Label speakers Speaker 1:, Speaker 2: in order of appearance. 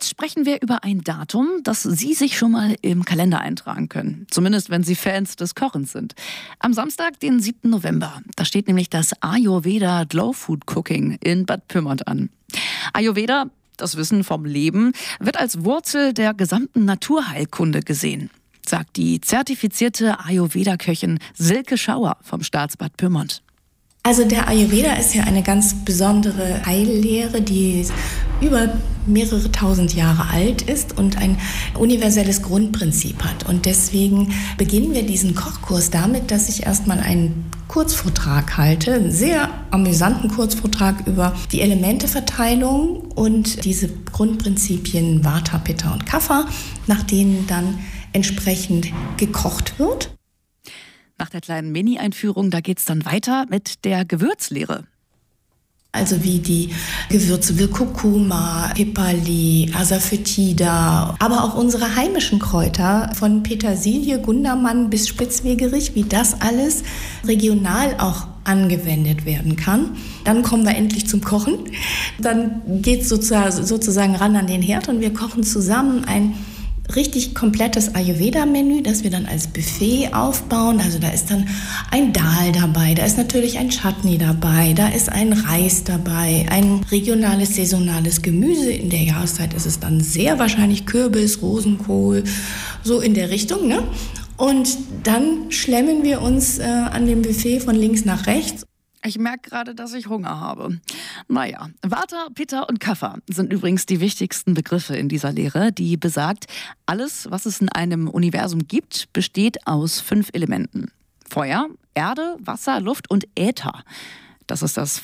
Speaker 1: Jetzt sprechen wir über ein Datum, das Sie sich schon mal im Kalender eintragen können. Zumindest, wenn Sie Fans des Kochens sind. Am Samstag, den 7. November, da steht nämlich das Ayurveda Glow Food Cooking in Bad Pyrmont an. Ayurveda, das Wissen vom Leben, wird als Wurzel der gesamten Naturheilkunde gesehen, sagt die zertifizierte Ayurveda-Köchin Silke Schauer vom Staatsbad Pyrmont.
Speaker 2: Also der Ayurveda ist ja eine ganz besondere Heillehre, die über mehrere tausend Jahre alt ist und ein universelles Grundprinzip hat. Und deswegen beginnen wir diesen Kochkurs damit, dass ich erstmal einen Kurzvortrag halte, einen sehr amüsanten Kurzvortrag über die Elementeverteilung und diese Grundprinzipien Vata, Pitta und Kapha, nach denen dann entsprechend gekocht wird.
Speaker 1: Nach der kleinen Mini-Einführung, da geht's dann weiter mit der Gewürzlehre.
Speaker 2: Also wie die Gewürze wie Kurkuma, Pipali, Asafoetida, aber auch unsere heimischen Kräuter von Petersilie, Gundermann bis Spitzwegerich, wie das alles regional auch angewendet werden kann. Dann kommen wir endlich zum Kochen. Dann geht's sozusagen ran an den Herd und wir kochen zusammen ein richtig komplettes Ayurveda-Menü, das wir dann als Buffet aufbauen. Also da ist dann ein Dal dabei, da ist natürlich ein Chutney dabei, da ist ein Reis dabei, ein regionales, saisonales Gemüse. In der Jahreszeit ist es dann sehr wahrscheinlich Kürbis, Rosenkohl, so in der Richtung, ne? Und dann schlemmen wir uns an dem Buffet von links nach rechts.
Speaker 1: Ich merke gerade, dass ich Hunger habe. Naja, Vata, Pitta und Kapha sind übrigens die wichtigsten Begriffe in dieser Lehre, die besagt, alles, was es in einem Universum gibt, besteht aus 5 Elementen. Feuer, Erde, Wasser, Luft und Äther. Das ist das